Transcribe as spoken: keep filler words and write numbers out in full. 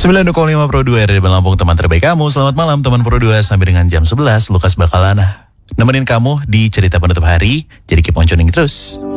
sembilan dua koma lima Pro dua dari Lampung, teman terbaik kamu. Selamat malam teman Pro dua, sampai dengan jam sebelas Lukas bakalan nemenin kamu di cerita penutup hari. Jadi keep on tuning terus.